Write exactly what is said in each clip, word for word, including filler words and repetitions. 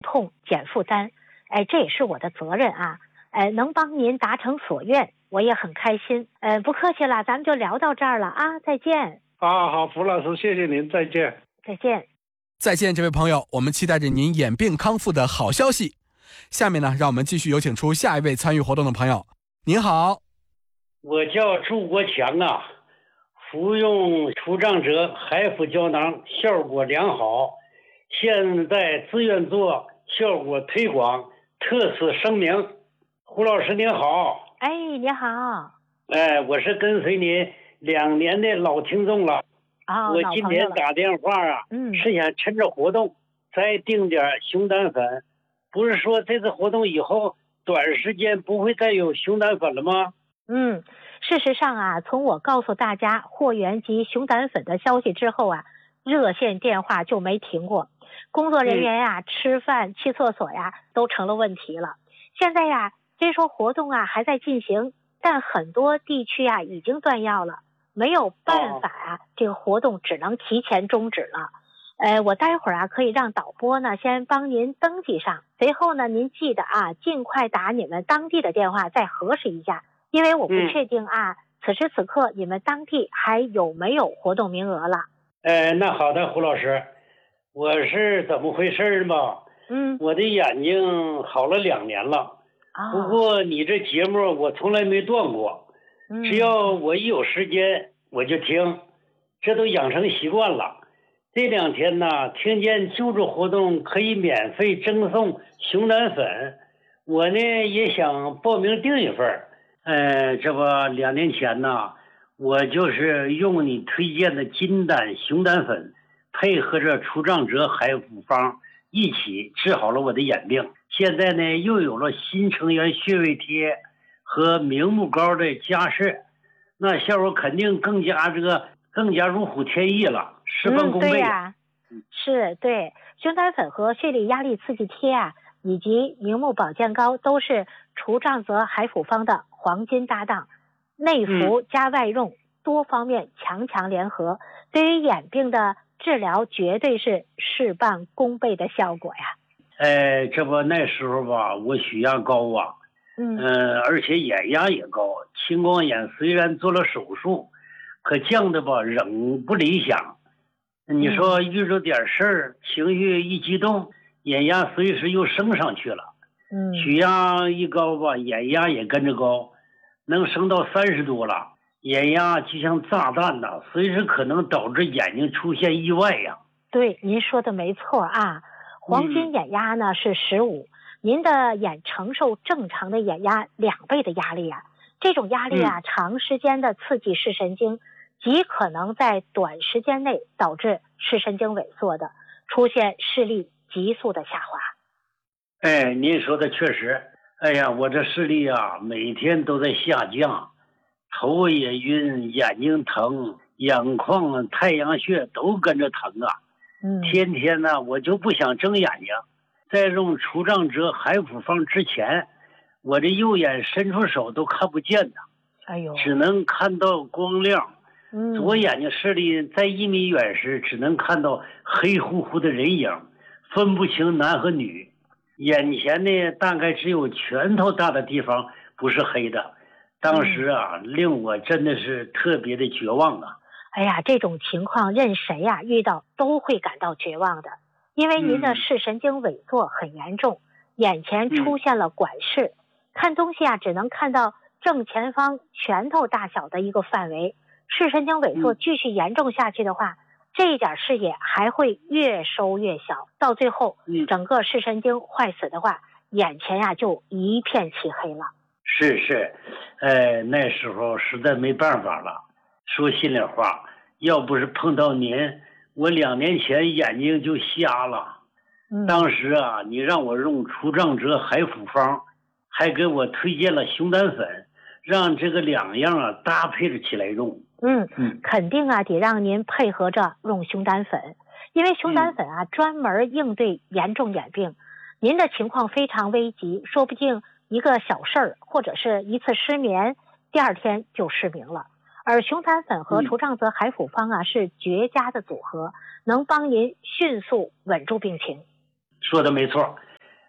痛减负担。哎，这也是我的责任啊。哎，能帮您达成所愿，我也很开心。呃，不客气了，咱们就聊到这儿了啊，再见。 啊，好，蒲老师，谢谢您，再见。 再见。 再见，这位朋友，我们期待着您眼病康复的好消息。下面呢，让我们继续有请出下一位参与活动的朋友。您好， 我叫朱国强啊，服用除障者海辅胶囊效果良好，现在自愿做效果推广，特此声明。胡老师您好。 哎，你好。 哎，我是跟随您两年的老听众了。 哦， 我今天打电话啊， 嗯， 是想趁着活动再订点熊胆粉。不是说这次活动以后短时间不会再有熊胆粉了吗？ 嗯，事实上啊，从我告诉大家货源及熊胆粉的消息之后啊，热线电话就没停过，工作人员呀、嗯、吃饭去厕所呀都成了问题了。现在呀，虽说活动啊还在进行，但很多地区啊已经断药了，没有办法啊，哦、这个活动只能提前终止了。呃，我待会儿啊可以让导播呢先帮您登记上，随后呢您记得啊尽快打你们当地的电话再核实一下，因为我不确定啊、嗯、此时此刻你们当地还有没有活动名额了。 呃，那好的，胡老师，我是怎么回事嘛？ 嗯， 我的眼睛好了两年了，哦、不过你这节目我从来没断过，嗯、只要我一有时间我就听，这都养成习惯了。这两天呢，听见救助活动可以免费赠送熊胆粉，我呢也想报名订一份。呃，这不两年前呢，我就是用你推荐的金胆熊胆粉，配合着除障者海辅方一起治好了我的眼病。现在呢，又有了新成源穴位贴和明目膏的加设，那效果肯定更加这个更加如虎添翼了。事半功倍、啊。 嗯，对呀、啊，是对熊胆粉和血力压力刺激贴啊，以及明目保健膏都是除障则海辅方的黄金搭档，内服加外用，嗯、多方面强强联合，对于眼病的治疗绝对是事半功倍的效果呀。 哎，这不那时候吧，我血压高啊， 嗯、 呃，而且眼压也高，青光眼虽然做了手术，可降的吧仍不理想。你说遇着点事儿，情绪一激动，眼压随时又升上去了。 嗯， 血压一高吧，眼压也跟着高，能升到三十多了。眼压就像炸弹呐、啊，随时可能导致眼睛出现意外呀。 对，您说的没错啊。黄金眼压呢是十五，您的眼承受正常的眼压两倍的压力啊。这种压力啊，嗯、长时间的刺激视神经。极可能在短时间内导致视神经萎缩的，出现视力急速的下滑。 哎，您说的确实。哎呀，我这视力啊，每天都在下降，头也晕，眼睛疼，眼眶、太阳穴都跟着疼啊。 嗯， 天天呢，我就不想睁眼睛。在用除障者海辅方之前，我这右眼伸出手都看不见的。 哎呦， 只能看到光亮。 嗯， 左眼睛视力在一米远时只能看到黑乎乎的人影，分不清男和女。眼前呢，大概只有拳头大的地方不是黑的。当时啊，嗯、令我真的是特别的绝望啊！ 哎呀，这种情况任谁呀、啊、遇到都会感到绝望的，因为您的视神经萎缩很严重，嗯、眼前出现了管视，嗯、看东西啊只能看到正前方拳头大小的一个范围。视神经萎缩继续严重下去的话，嗯、这一点视野还会越收越小，到最后，嗯、整个视神经坏死的话，眼前呀、啊、就一片漆黑了。 是是，呃，那时候实在没办法了。说心里话，要不是碰到您，我两年前眼睛就瞎了。 嗯、 当时啊，你让我用除障者海辅方，还给我推荐了熊胆粉，让这个两样啊搭配着起来用。 嗯嗯，肯定啊，得让您配合着用熊胆粉，因为熊胆粉啊、嗯、专门应对严重眼病。您的情况非常危急，说不定一个小事儿或者是一次失眠，第二天就失明了。而熊胆粉和除障则海辅方啊、嗯、是绝佳的组合，能帮您迅速稳住病情。 说的没错，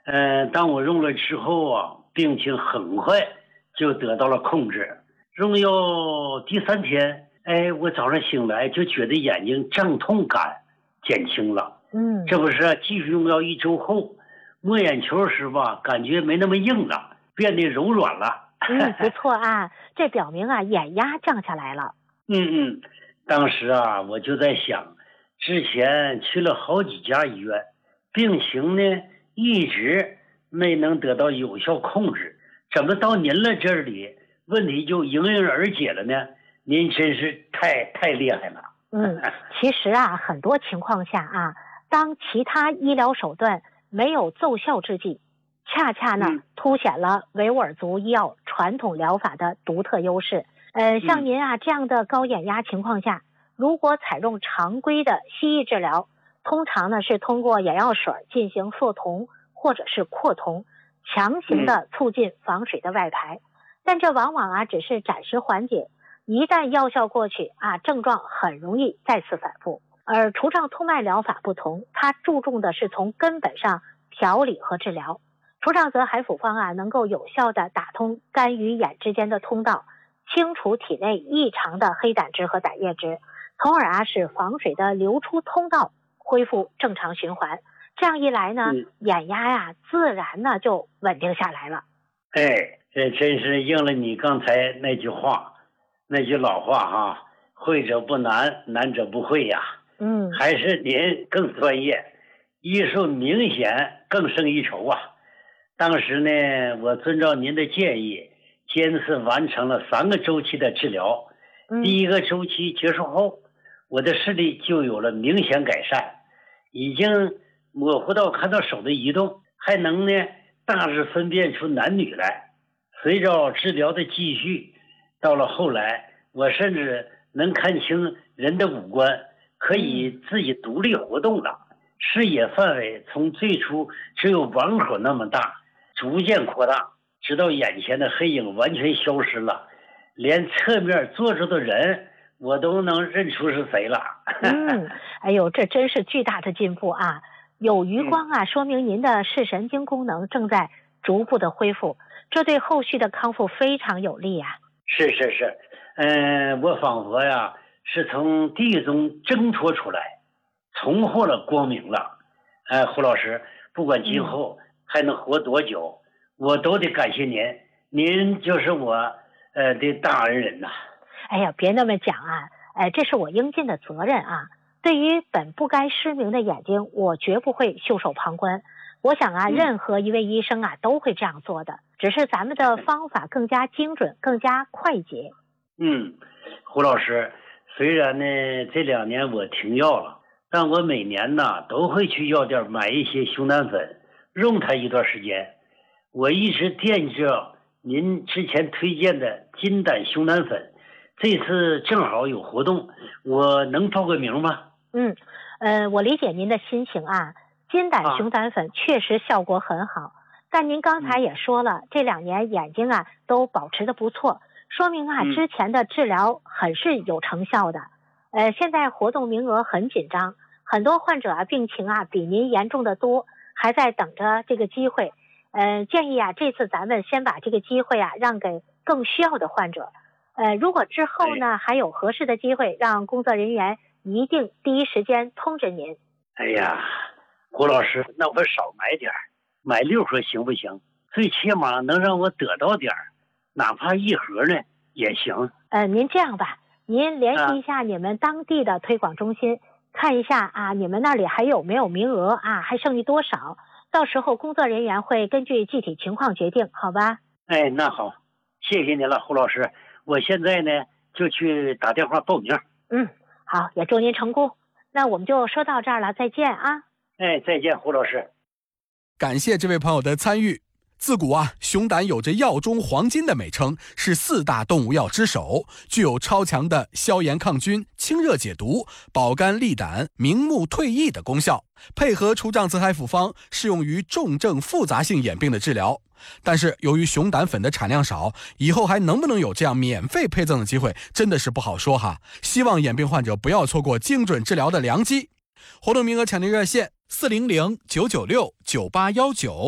呃，当我用了之后啊，病情很快就得到了控制。用药第三天，哎，我早上醒来就觉得眼睛胀痛感减轻了。 嗯， 这不是继续用药一周后，摸眼球时吧，感觉没那么硬了，变得柔软了。 嗯，不错啊，这表明啊眼压降下来了。 嗯嗯，当时啊我就在想，之前去了好几家医院，病情呢一直没能得到有效控制，怎么到您了这里问题就迎刃而解了呢？您真是太太厉害了。 嗯，其实啊很多情况下啊，当其他医疗手段没有奏效之际，恰恰呢、嗯、凸显了维吾尔族医药传统疗法的独特优势。呃，像您啊这样的高眼压情况下，如果采用常规的西医治疗，通常呢是通过眼药水进行缩瞳或者是扩瞳，强行的促进房水的外排。但这往往啊只是暂时缓解，一旦药效过去啊，症状很容易再次反复。而除障通脉疗法不同，它注重的是从根本上调理和治疗。除障泽海辅方啊，能够有效的打通肝与眼之间的通道，清除体内异常的黑胆汁和胆液汁，从而啊使房水的流出通道恢复正常循环。这样一来呢，嗯、眼压呀、啊、自然呢就稳定下来了。 哎，这真是应了你刚才那句话，那句老话哈，会者不难，难者不会呀。 嗯， 还是您更专业，医术明显更胜一筹啊。当时呢，我遵照您的建议，坚持完成了三个周期的治疗。 嗯、 第一个周期结束后，我的视力就有了明显改善，已经模糊到看到手的移动，还能呢大致分辨出男女来。随着治疗的继续，到了后来，我甚至能看清人的五官，可以自己独立活动了。视野范围从最初只有网口那么大，逐渐扩大，直到眼前的黑影完全消失了，连侧面坐着的人我都能认出是谁了。 嗯，哎呦，这真是巨大的进步啊！有余光啊，嗯、说明您的视神经功能正在逐步的恢复，这对后续的康复非常有利啊。 是是是，嗯、呃，我仿佛呀是从地狱中挣脱出来，重获了光明了。哎，胡老师，不管今后还能活多久，嗯、我都得感谢您，您就是我呃的大恩人呐。 哎呀，别那么讲啊，哎，这是我应尽的责任啊。对于本不该失明的眼睛，我绝不会袖手旁观。我想啊，任何一位医生啊都会这样做的，只是咱们的方法更加精准，更加快捷。 嗯，胡老师，虽然呢这两年我停药了，但我每年呢都会去药店买一些熊胆粉，用它一段时间。我一直惦记着您之前推荐的金胆熊胆粉，这次正好有活动，我能报个名吗？ 嗯，呃，我理解您的心情啊。金胆熊胆粉确实效果很好，啊、但您刚才也说了，嗯、这两年眼睛啊都保持得不错，说明啊、嗯、之前的治疗很是有成效的。呃，现在活动名额很紧张，很多患者啊病情啊比您严重的多，还在等着这个机会。呃，建议啊这次咱们先把这个机会啊让给更需要的患者。呃，如果之后呢、哎、还有合适的机会，让工作人员一定第一时间通知您。 哎呀，胡老师，那我少买点，买六盒行不行？最起码能让我得到点，哪怕一盒呢也行。 呃，您这样吧，您联系一下你们当地的推广中心，啊、看一下啊，你们那里还有没有名额啊，还剩余多少？到时候工作人员会根据具体情况决定，好吧？ 哎，那好，谢谢您了，胡老师。我现在呢就去打电话报名。 嗯，好，也祝您成功。那我们就说到这儿了，再见啊！ 哎，再见，胡老师。 感谢这位朋友的参与。自古啊，熊胆有着药中黄金的美称，是四大动物药之首，具有超强的消炎抗菌、清热解毒、保肝利胆、明目退翳的功效。配合除障泽海辅方，适用于重症复杂性眼病的治疗。但是由于熊胆粉的产量少，以后还能不能有这样免费配赠的机会，真的是不好说哈。希望眼病患者不要错过精准治疗的良机。活动名额抢订热线四零零九九六九八一九。